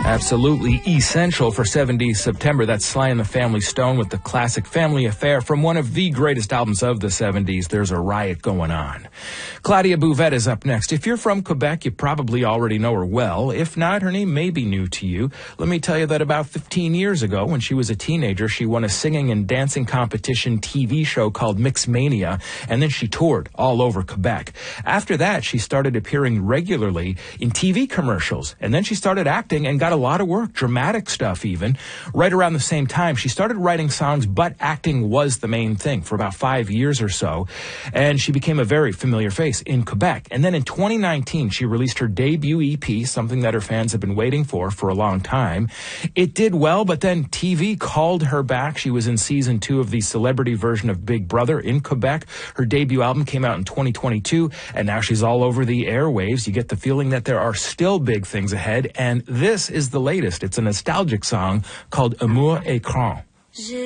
Absolutely essential for 70s September. That's Sly and the Family Stone with the classic Family Affair from one of the greatest albums of the 70s. There's a riot going on. Claudia Bouvette is up next. If you're from Quebec, you probably already know her well. If not, her name may be new to you. Let me tell you that about 15 years ago, when she was a teenager, she won a singing and dancing competition TV show called Mixmania, and then she toured all over Quebec. After that, she started appearing regularly in TV commercials, and then she started acting and got a lot of work, dramatic stuff even. Right around the same time, she started writing songs, but acting was the main thing for about 5 years or so, and she became a very familiar face in Quebec. And then in 2019, she released her debut EP, something that her fans have been waiting for a long time. It did well, but then TV called her back. She was in season 2 of the celebrity version of Big Brother in Quebec. Her debut album came out in 2022, and now she's all over the airwaves. You get the feeling that there are still big things ahead, and this is the latest. It's a nostalgic song called Amour Écran.